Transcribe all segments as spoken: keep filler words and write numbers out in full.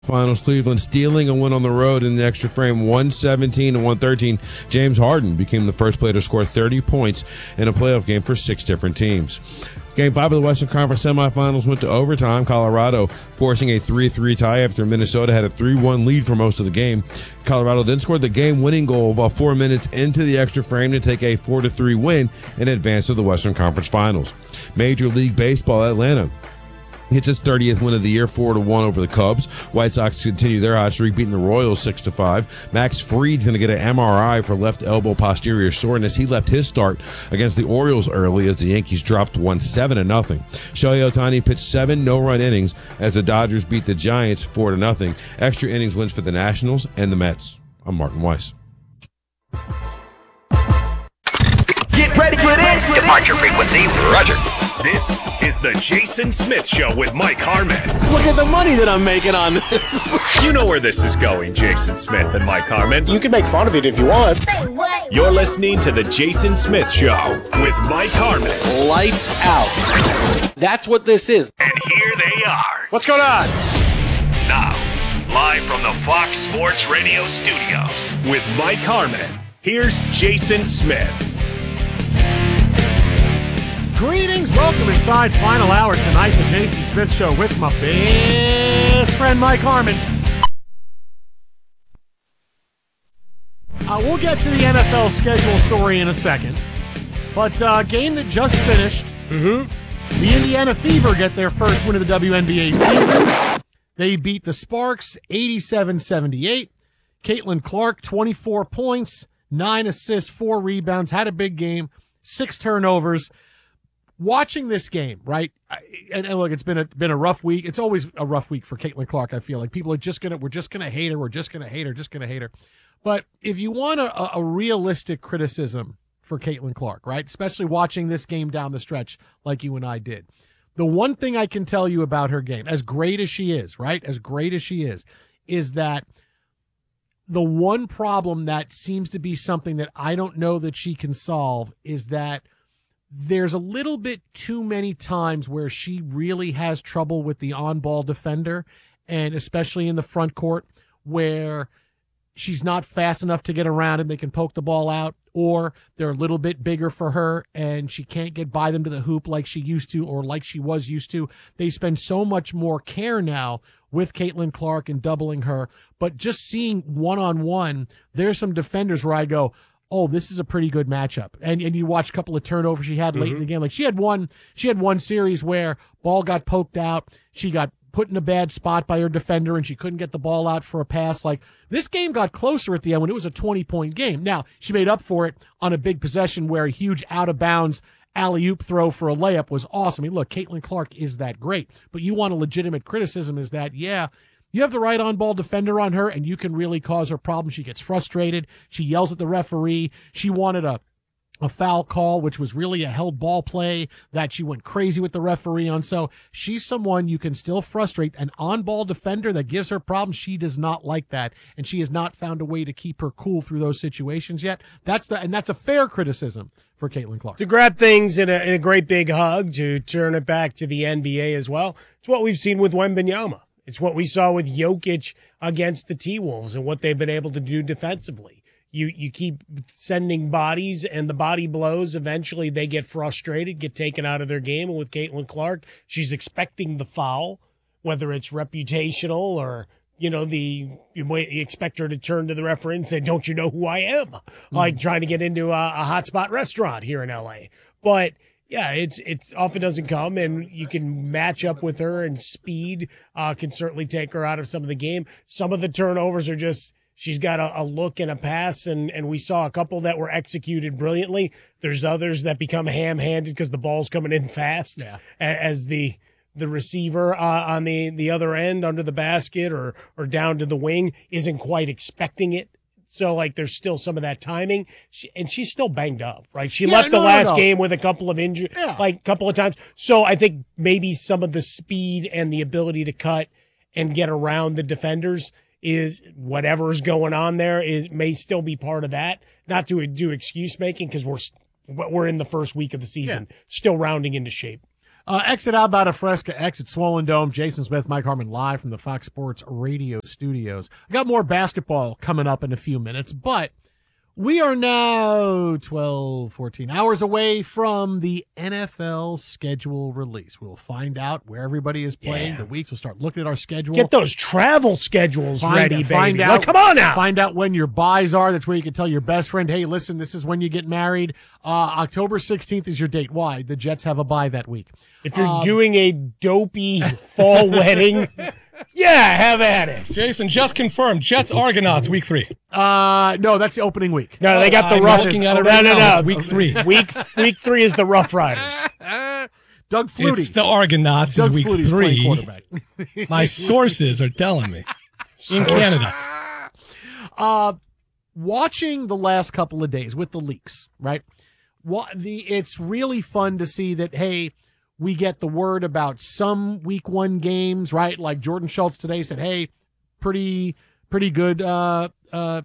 Finals, Cleveland stealing a win on the road in the extra frame, one seventeen to one thirteen. James Harden became the first player to score thirty points in a playoff game for six different teams. Game five of the Western Conference semifinals went to overtime, Colorado forcing a three three tie after Minnesota had a three one lead for most of the game. Colorado then scored the game-winning goal about four minutes into the extra frame to take a four to three win and advance to the Western Conference Finals. Major League Baseball, Atlanta hits its thirtieth win of the year, four to one over the Cubs. White Sox continue their hot streak, beating the Royals six to five. Max Fried's going to get an M R I for left elbow posterior soreness. He left his start against the Orioles early as the Yankees dropped one seven to nothing. Shohei Ohtani pitched seven no-run innings as the Dodgers beat the Giants four to nothing. Extra innings wins for the Nationals and the Mets. I'm Martin Weiss. Get ready for this! Departure frequency, roger. This is the Jason Smith Show with Mike Harmon. Look at the money that I'm making on this. You know where this is going, Jason Smith and Mike Harmon. You can make fun of it if you want. You're listening to the Jason Smith Show with Mike Harmon. Lights out. That's what this is. And here they are. What's going on? Now, live from the Fox Sports Radio studios with Mike Harmon, here's Jason Smith. Greetings, welcome inside final hour tonight, the J C Smith Show with my best friend Mike Harmon. Uh, we'll get to the N F L schedule story in a second, but uh, game that just finished, mm-hmm. the Indiana Fever get their first win of the W N B A season. They beat the Sparks eighty-seven seventy-eight. Caitlin Clark, twenty-four points, nine assists, four rebounds, had a big game, six turnovers. Watching this game, right, and, and look, it's been a been a rough week. It's always a rough week for Caitlin Clark. I feel like people are just gonna, we're just gonna hate her, we're just gonna hate her, just gonna hate her. But if you want a, a realistic criticism for Caitlin Clark, right, especially watching this game down the stretch, like you and I did, the one thing I can tell you about her game, as great as she is, right, as great as she is, is that the one problem that seems to be something that I don't know that she can solve is that there's a little bit too many times where she really has trouble with the on-ball defender, and especially in the front court, where she's not fast enough to get around and they can poke the ball out, or they're a little bit bigger for her and she can't get by them to the hoop like she used to or like she was used to. They spend so much more care now with Caitlin Clark and doubling her, but just seeing one-on-one, there's some defenders where I go, oh, this is a pretty good matchup. And and you watch a couple of turnovers she had late mm-hmm. in the game. Like she had one, she had one series where ball got poked out. She got put in a bad spot by her defender and she couldn't get the ball out for a pass. Like this game got closer at the end when it was a twenty point game. Now she made up for it on a big possession where a huge out of bounds alley-oop throw for a layup was awesome. I mean, look, Caitlin Clark is that great, but you want a legitimate criticism is that, yeah, you have the right on-ball defender on her, and you can really cause her problems. She gets frustrated. She yells at the referee. She wanted a, a foul call, which was really a held ball play that she went crazy with the referee on. So she's someone you can still frustrate. An on-ball defender that gives her problems, she does not like that, and she has not found a way to keep her cool through those situations yet. That's the and that's a fair criticism for Caitlin Clark. To grab things in a, in a great big hug, to turn it back to the N B A as well. It's what we've seen with Wembanyama. It's what we saw with Jokic against the T-Wolves and what they've been able to do defensively. You you keep sending bodies, and the body blows. Eventually, they get frustrated, get taken out of their game. And with Caitlin Clark, she's expecting the foul, whether it's reputational or, you know, the you might expect her to turn to the referee and say, "Don't you know who I am?" Mm-hmm. Like trying to get into a, a hotspot restaurant here in L A. But yeah, it's it often doesn't come, and you can match up with her, and speed uh, can certainly take her out of some of the game. Some of the turnovers are just she's got a, a look and a pass, and, and we saw a couple that were executed brilliantly. There's others that become ham-handed because the ball's coming in fast yeah. as the the receiver uh, on the, the other end under the basket or or down to the wing isn't quite expecting it. So, like, there's still some of that timing. She, and she's still banged up, right? She yeah, left the no, last no, no. game with a couple of injuries, yeah. like a couple of times. So I think maybe some of the speed and the ability to cut and get around the defenders is whatever's going on there is may still be part of that. Not to do excuse making because we're we're in the first week of the season, yeah. still rounding into shape. Uh, exit out about a Fresca, exit Swollen Dome. Jason Smith, Mike Harmon, live from the Fox Sports Radio studios. I got more basketball coming up in a few minutes, but we are now twelve, fourteen hours away from the N F L schedule release. We'll find out where everybody is playing. Yeah. The weeks, we'll start looking at our schedule. Get those travel schedules Find, ready, baby. find Like, out, come on now. Find out when your buys are. That's where you can tell your best friend, hey, listen, this is when you get married. Uh, October sixteenth is your date. Why? The Jets have a bye that week. If you're Um, doing a dopey fall wedding, yeah, have at it. Jason, just confirmed. Jets Argonauts, week three. Uh, no, that's the opening week. No, they got the I'm rough. looking at it no, right no, now. no. It's week three. Week week three is the Rough Riders. Doug Flutie. It's the Argonauts Doug is week Flutie's playing three. quarterback. My sources are telling me. In Canada. Uh, watching the last couple of days with the leaks, right? What the it's really fun to see that, hey, we get the word about some week one games, right? Like Jordan Schultz today said, hey, pretty pretty good uh uh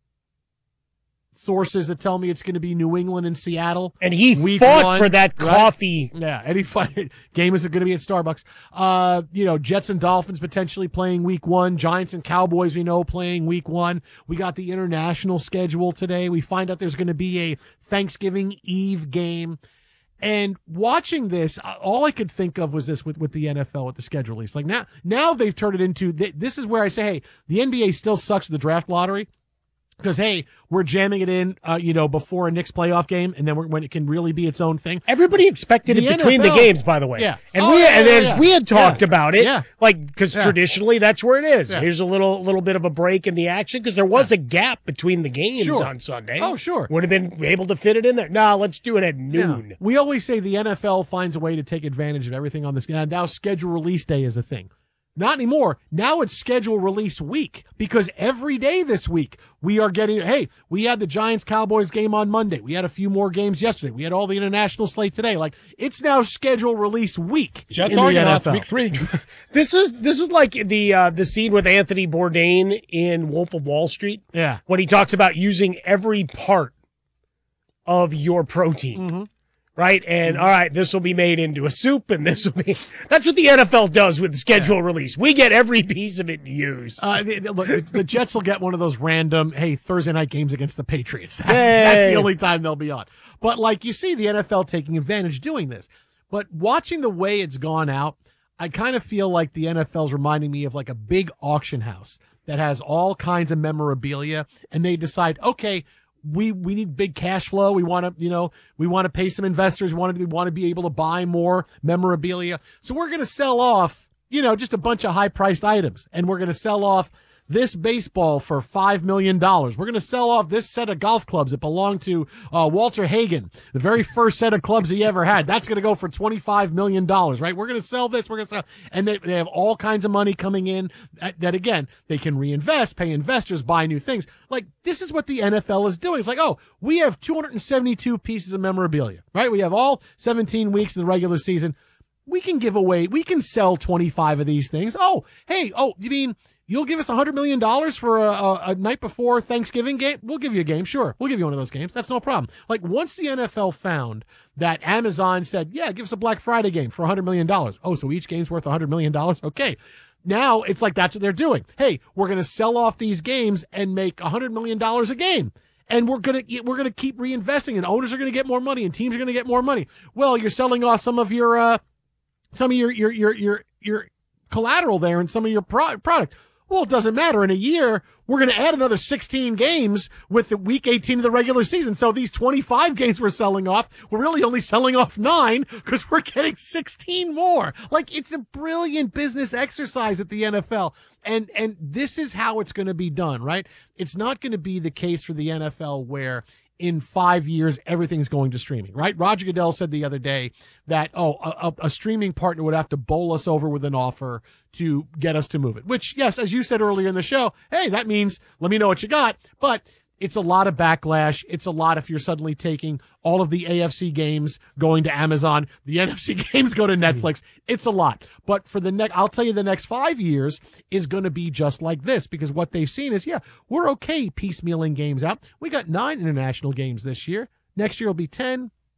sources that tell me it's going to be New England and Seattle. And he Week fought one, for that right? coffee. Yeah, any fight game is going to be at Starbucks. Uh, you know, Jets and Dolphins potentially playing week one. Giants and Cowboys, we know, playing week one. We got the international schedule today. We find out there's going to be a Thanksgiving Eve game. And watching this, uh, all I could think of was this with, with the N F L, with the schedule release. Like now, now they've turned it into, th- this is where I say, hey, the N B A still sucks with the draft lottery. Because, hey, we're jamming it in, uh, you know, before a Knicks playoff game, and then we're, when it can really be its own thing. Everybody expected The it between N F L, the games, by the way. yeah. And Oh, we yeah, and yeah, as yeah. we had talked Yeah. about it, Yeah. like because Yeah. traditionally that's where it is. Yeah. Here's a little little bit of a break in the action because there was a gap between the games Sure. on Sunday. Oh, sure. Would have been able to fit it in there. No, let's do it at noon. Yeah. We always say the N F L finds a way to take advantage of everything on this. Now, now schedule release day is a thing. Not anymore. Now it's schedule release week because every day this week we are getting, hey, we had the Giants Cowboys game on Monday. We had a few more games yesterday. We had all the international slate today. Like it's now schedule release week. Jets in the Argonauts, N F L. week three. This is this is like the uh, the scene with Anthony Bourdain in Wolf of Wall Street. Yeah. When he talks about using every part of your protein. Mm-hmm. Right? And all right, this will be made into a soup and this will be that's what the N F L does with the schedule yeah. release. We get every piece of it used. Uh, the, the, look, the, the Jets will get one of those random, hey, Thursday night games against the Patriots. That's, that's the only time they'll be on. But like you see the N F L taking advantage doing this. But watching the way it's gone out, I kind of feel like the N F L's reminding me of like a big auction house that has all kinds of memorabilia and they decide, okay, we we need big cash flow. We want to, you know, we want to pay some investors. We want to we want to be able to buy more memorabilia. So we're going to sell off, you know, just a bunch of high priced items, and we're going to sell off this baseball for five million dollars. We're going to sell off this set of golf clubs that belonged to uh, Walter Hagen, the very first set of clubs he ever had. That's going to go for twenty-five million dollars, right? We're going to sell this. We're going to sell. And they, they have all kinds of money coming in that, that, again, they can reinvest, pay investors, buy new things. Like, this is what the N F L is doing. It's like, oh, we have two hundred seventy-two pieces of memorabilia, right? We have all seventeen weeks of the regular season. We can give away, we can sell twenty-five of these things. Oh, hey, oh, you mean you'll give us one hundred million dollars for a, a, a night before Thanksgiving game? We'll give you a game. Sure. We'll give you one of those games. That's no problem. Like once the N F L found that Amazon said, yeah, give us a Black Friday game for one hundred million dollars. Oh, so each game's worth one hundred million dollars? Okay. Now it's like that's what they're doing. Hey, we're going to sell off these games and make one hundred million dollars a game. And we're going to we're going to keep reinvesting and owners are going to get more money and teams are going to get more money. Well, you're selling off some of your uh some of your your your your your collateral there and some of your pro- product. Well, it doesn't matter. In a year, we're going to add another sixteen games with the week eighteen of the regular season. So these twenty-five games we're selling off, we're really only selling off nine because we're getting sixteen more. Like, it's a brilliant business exercise at the N F L. And, and this is how it's going to be done, right? It's not going to be the case for the N F L where in five years, everything's going to streaming, right? Roger Goodell said the other day that, oh, a, a streaming partner would have to bowl us over with an offer to get us to move it, which, yes, as you said earlier in the show, hey, that means let me know what you got. But it's a lot of backlash. It's a lot if you're suddenly taking all of the A F C games going to Amazon, the N F C games go to Netflix. It's a lot. But for the next, I'll tell you, the next five years is going to be just like this because what they've seen is, yeah, we're okay piecemealing games out. We got nine international games this year. Next year will be ten.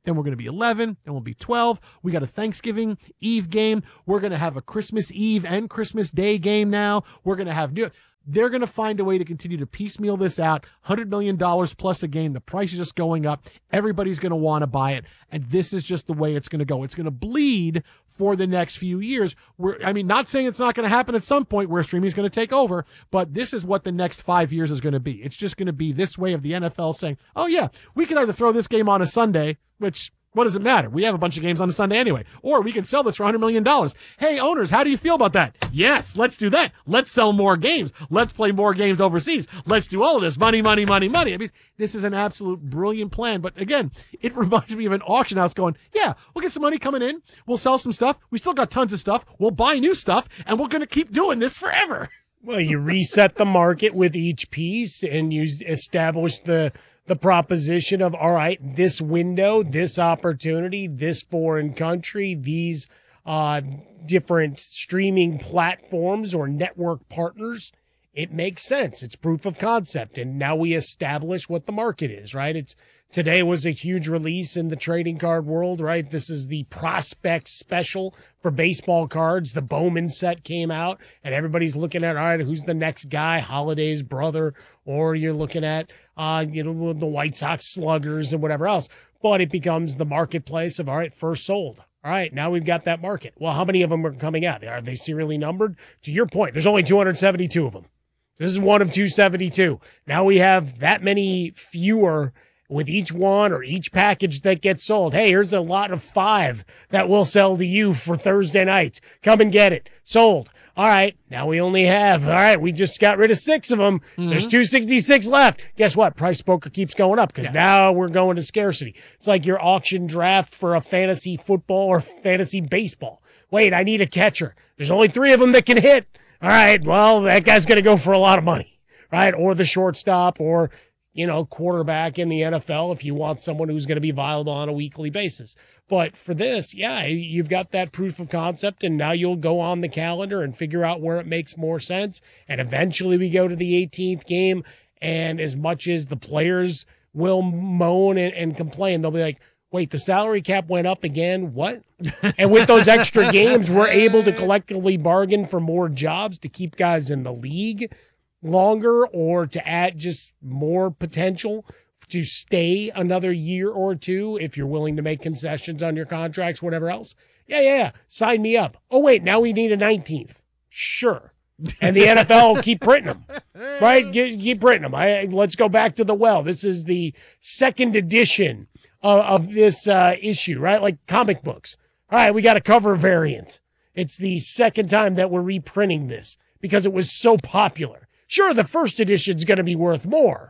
Then we're going to be eleven, and we'll be twelve. We got a Thanksgiving Eve game. We're going to have a Christmas Eve and Christmas Day game now. We're going to have new. They're going to find a way to continue to piecemeal this out. one hundred million dollars plus a game. The price is just going up. Everybody's going to want to buy it. And this is just the way it's going to go. It's going to bleed for the next few years. We're, I mean, not saying it's not going to happen at some point where streaming is going to take over, but this is what the next five years is going to be. It's just going to be this way of the N F L saying, oh, yeah, we can either throw this game on a Sunday, which... what does it matter? We have a bunch of games on a Sunday anyway. Or we can sell this for one hundred million dollars. Hey, owners, how do you feel about that? Yes, let's do that. Let's sell more games. Let's play more games overseas. Let's do all of this. Money, money, money, money. I mean, this is an absolute brilliant plan. But again, it reminds me of an auction house going, yeah, we'll get some money coming in. We'll sell some stuff. We still got tons of stuff. We'll buy new stuff. And we're going to keep doing this forever. Well, you reset the market with each piece and you establish the the proposition of, all right, this window, this opportunity, this foreign country, these uh, different streaming platforms or network partners, it makes sense. It's proof of concept. And now we establish what the market is, right? It's today was a huge release in the trading card world, right? This is the prospect special for baseball cards. The Bowman set came out and everybody's looking at, all right, who's the next guy? Holiday's brother, or you're looking at, uh, you know, the White Sox sluggers and whatever else. But it becomes the marketplace of, all right, first sold. All right, now we've got that market. Well, how many of them are coming out? Are they serially numbered? To your point, there's only two hundred seventy-two of them. This is one of two seventy-two. Now we have that many fewer with each one or each package that gets sold. Hey, here's a lot of five that we'll sell to you for Thursday night. Come and get it. Sold. All right, now we only have, all right, we just got rid of six of them. Mm-hmm. There's two sixty-six left. Guess what? Price poker keeps going up because yeah. now we're going to scarcity. It's like your auction draft for a fantasy football or fantasy baseball. Wait, I need a catcher. There's only three of them that can hit. All right, well, that guy's going to go for a lot of money, right? Or the shortstop or, you know, quarterback in the N F L if you want someone who's going to be viable on a weekly basis. But for this, yeah, you've got that proof of concept, and now you'll go on the calendar and figure out where it makes more sense. And eventually we go to the eighteenth game, and as much as the players will moan and, and complain, they'll be like, wait, the salary cap went up again? What? And with those extra games, we're able to collectively bargain for more jobs to keep guys in the league longer or to add just more potential to stay another year or two if you're willing to make concessions on your contracts, whatever else. Yeah, yeah, yeah. Sign me up. Oh, wait, now we need a nineteenth. Sure. And the N F L will keep printing them, right? Keep printing them. I, let's go back to the well. This is the second edition of, of this uh, issue, right? Like comic books. All right, we got a cover variant. It's the second time that we're reprinting this because it was so popular. Sure, the first edition's going to be worth more.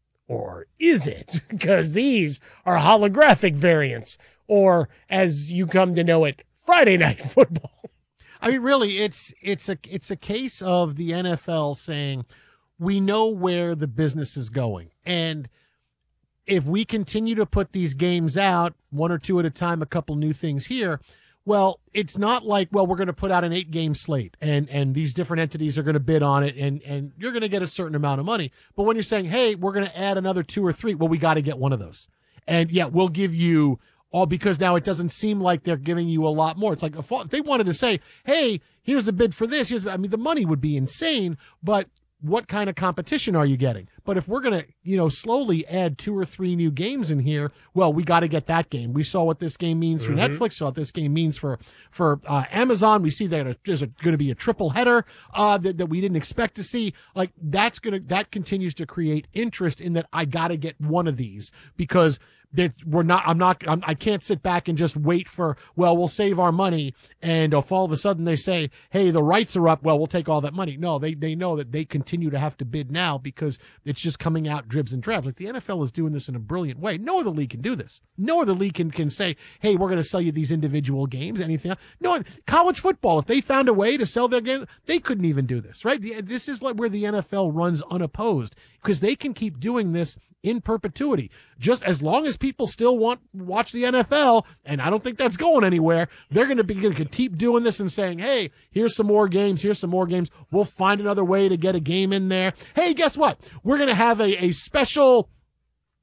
Or is it? Because these are holographic variants. Or, as you come to know it, Friday Night Football. I mean, really, it's it's a it's a case of the N F L saying, we know where the business is going. And if we continue to put these games out, one or two at a time, a couple new things here, well, it's not like, well, we're going to put out an eight-game slate, and, and these different entities are going to bid on it, and, and you're going to get a certain amount of money. But when you're saying, hey, we're going to add another two or three, well, we got to get one of those. And, yeah, we'll give you all, because now it doesn't seem like they're giving you a lot more. It's like if they wanted to say, hey, here's a bid for this. Here's, I mean, the money would be insane, but what kind of competition are you getting? But if we're going to, you know, slowly add two or three new games in here, well, we got to get that game. We saw what this game means for mm-hmm. Netflix, saw what this game means for, for uh, Amazon. We see that there's going to be a triple header uh, that, that we didn't expect to see. Like, that's going to, that continues to create interest in that I got to get one of these because that we're not, I'm not, I'm, I can't sit back and just wait for, well, we'll save our money. And if all of a sudden they say, hey, the rights are up, well, we'll take all that money. No, they, they know that they continue to have to bid now because it's just coming out dribs and drabs. Like the N F L is doing this in a brilliant way. No other league can do this. No other league can, can say, hey, we're going to sell you these individual games, anything else. No, college football, if they found a way to sell their games, they couldn't even do this, right? This is like where the N F L runs unopposed because they can keep doing this in perpetuity. Just as long as people still want watch the N F L, and I don't think that's going anywhere, they're going to be going to keep doing this and saying, hey, here's some more games, here's some more games. We'll find another way to get a game in there. Hey, guess what? We're going to have a, a special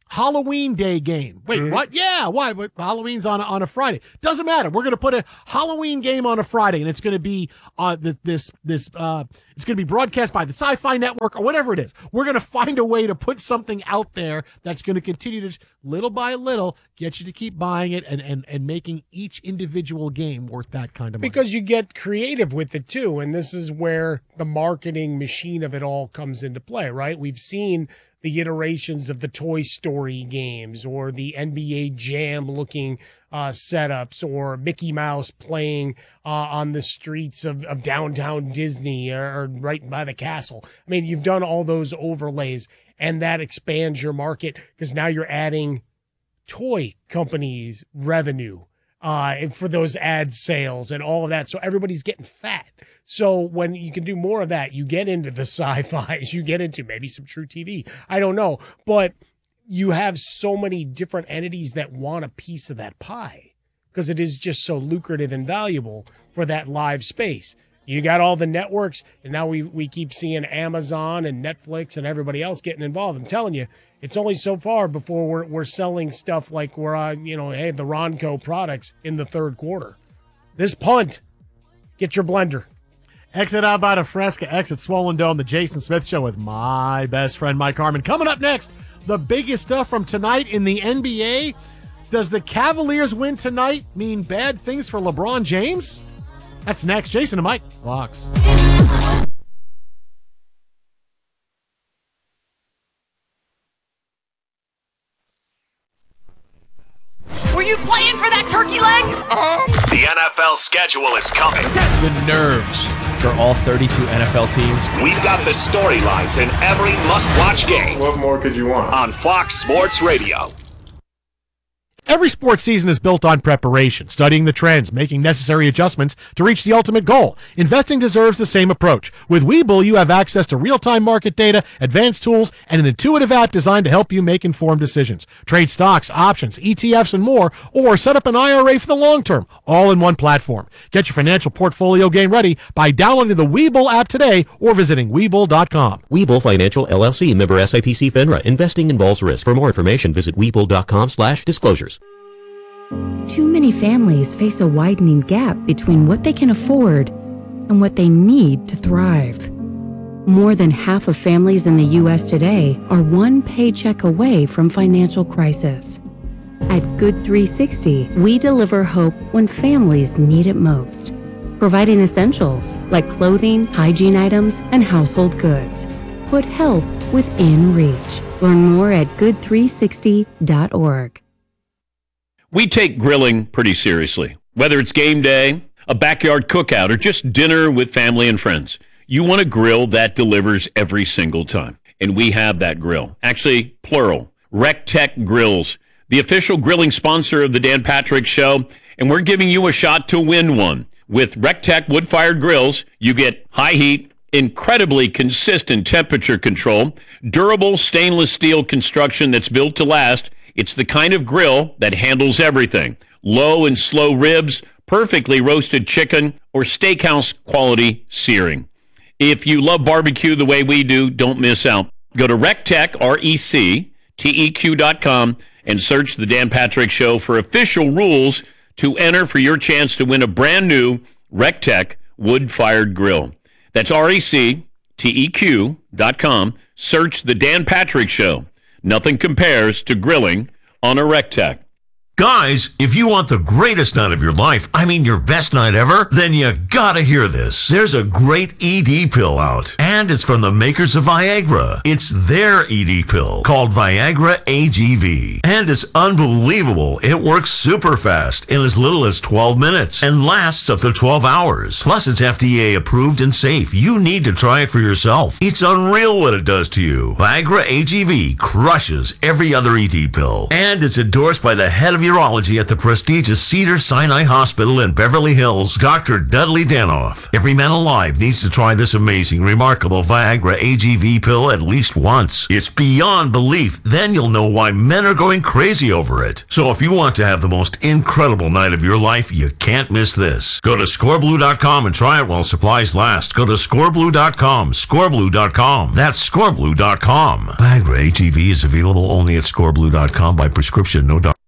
Halloween Day game. Wait, Mm-hmm. what? Yeah, why? But Halloween's on a, on a Friday. Doesn't matter. We're going to put a Halloween game on a Friday, and it's going to be uh the, this this uh it's going to be broadcast by the Sci-Fi Network or whatever it is. We're going to find a way to put something out there that's going to continue to, little by little, get you to keep buying it and and and making each individual game worth that kind of money. Because you get creative with it too, and this is where the marketing machine of it all comes into play, right? We've seen the iterations of the Toy Story games or the N B A Jam looking uh, setups or Mickey Mouse playing uh, on the streets of, of downtown Disney or, or right by the castle. I mean, you've done all those overlays, and that expands your market because now you're adding toy companies' revenue uh, for those ad sales and all of that. So everybody's getting fat. So when you can do more of that, you get into the sci-fis, you get into maybe some True T V. I don't know, but you have so many different entities that want a piece of that pie because it is just so lucrative and valuable for that live space. You got all the networks, and now we, we keep seeing Amazon and Netflix and everybody else getting involved. I'm telling you, it's only so far before we're we're selling stuff like we're, uh, you know, hey, the Ronco products in the third quarter. This punt, get your blender. Exit out by the Fresca, exit Swollen Dome, the Jason Smith Show with my best friend Mike Harmon. Coming up next, the biggest stuff from tonight in the N B A. Does the Cavaliers win tonight mean bad things for LeBron James? That's next. Jason and Mike, Fox. Were you playing for that turkey leg? The N F L schedule is coming. The nerves for all thirty-two N F L teams. We've got the storylines in every must-watch game. What more could you want? On Fox Sports Radio. Every sports season is built on preparation, studying the trends, making necessary adjustments to reach the ultimate goal. Investing deserves the same approach. With Webull, you have access to real-time market data, advanced tools, and an intuitive app designed to help you make informed decisions. Trade stocks, options, E T Fs, and more, or set up an I R A for the long term, all in one platform. Get your financial portfolio game ready by downloading the Webull app today or visiting Webull dot com. Webull Financial, L L C, member S I P C FINRA. Investing involves risk. For more information, visit Webull dot com slash disclosures. Too many families face a widening gap between what they can afford and what they need to thrive. More than half of families in the U S today are one paycheck away from financial crisis. At Good three sixty, we deliver hope when families need it most, providing essentials like clothing, hygiene items, and household goods. Put help within reach. Learn more at good three sixty dot org. We take grilling pretty seriously. Whether it's game day, a backyard cookout, or just dinner with family and friends, you want a grill that delivers every single time. And we have that grill. Actually, plural. RecTech Grills, the official grilling sponsor of the Dan Patrick Show, and we're giving you a shot to win one. With RecTech wood-fired grills, you get high heat, incredibly consistent temperature control, durable stainless steel construction that's built to last. It's the kind of grill that handles everything. Low and slow ribs, perfectly roasted chicken, or steakhouse quality searing. If you love barbecue the way we do, don't miss out. Go to RecTech, R E C T E Q dot com, and search the Dan Patrick Show for official rules to enter for your chance to win a brand new RecTech wood-fired grill. That's R E C T E Q dot com. Search the Dan Patrick Show. Nothing compares to grilling on a RecTech. Guys, if you want the greatest night of your life, I mean your best night ever, then you gotta hear this. There's a great E D pill out, and it's from the makers of Viagra. It's their E D pill called Viagra A G V, and it's unbelievable. It works super fast in as little as twelve minutes and lasts up to twelve hours. Plus, it's F D A approved and safe. You need to try it for yourself. It's unreal what it does to you. Viagra A G V crushes every other E D pill, and it's endorsed by the head of your urology at the prestigious Cedars-Sinai Hospital in Beverly Hills, Doctor Dudley Danoff. Every man alive needs to try this amazing, remarkable Viagra A G V pill at least once. It's beyond belief. Then you'll know why men are going crazy over it. So if you want to have the most incredible night of your life, you can't miss this. Go to score blue dot com and try it while supplies last. Go to score blue dot com, score blue dot com. That's score blue dot com. Viagra A G V is available only at score blue dot com by prescription. No doctor.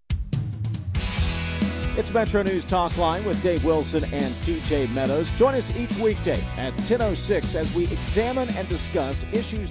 It's Metro News Talk Line with Dave Wilson and T J Meadows. Join us each weekday at ten oh six as we examine and discuss issues